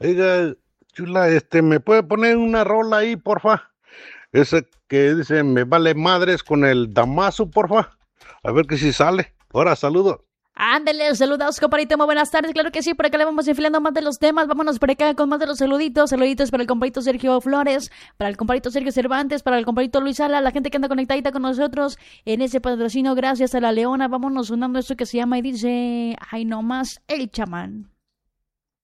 Oiga, chula, ¿me puede poner una rola ahí, porfa? Esa que dice, me vale madres con el Damaso, porfa. A ver que si sale. Ahora, saludo. Ándale, saludos, compadrito, muy buenas tardes. Claro que sí, por acá le vamos enfilando más de los temas. Vámonos por acá con más de los saluditos. Saluditos para el compadrito Sergio Flores, para el compadrito Sergio Cervantes, para el compadrito Luis Sala, la gente que anda conectadita con nosotros en ese patrocinio. Gracias a la Leona. Vámonos sonando esto que se llama y dice, ay, no más, el chamán.